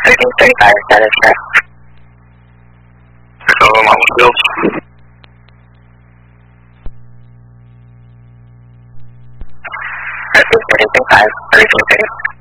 1335 status check. Hello, Mama Fields. 1335, 1330.